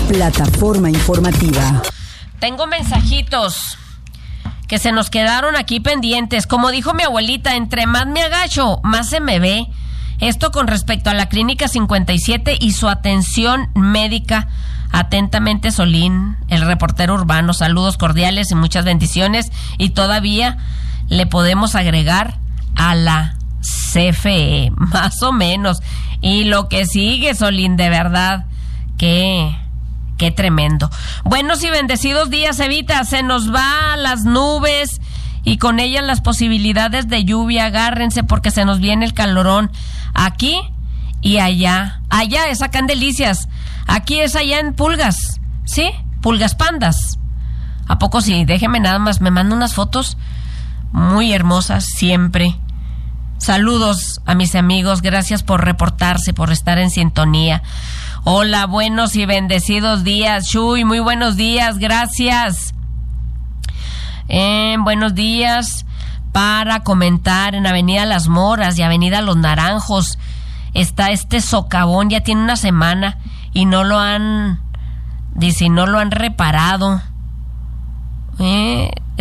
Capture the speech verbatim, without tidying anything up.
Plataforma informativa. Tengo mensajitos que se nos quedaron aquí pendientes. Como dijo mi abuelita, entre más me agacho, más se me ve. Esto con respecto a la Clínica cincuenta y siete y su atención médica. Atentamente, Solín, el reportero urbano. Saludos cordiales y muchas bendiciones. Y todavía le podemos agregar a la C F E, más o menos. Y lo que sigue, Solín, de verdad, qué, qué tremendo. Buenos y bendecidos días, Evita. Se nos va a las nubes y con ellas las posibilidades de lluvia. Agárrense porque se nos viene el calorón. Aquí y allá. Allá es acá en Delicias. Aquí es allá en Pulgas. ¿Sí? Pulgas Pandas. ¿A poco sí? Déjeme nada más. Me manda unas fotos muy hermosas siempre. Saludos a mis amigos. Gracias por reportarse, por estar en sintonía. Hola, buenos y bendecidos días. Chuy, muy buenos días. Gracias. Eh, buenos días. Para comentar, en Avenida Las Moras y Avenida Los Naranjos está este socavón, ya tiene una semana y no lo han, dice, no lo han reparado. Eh,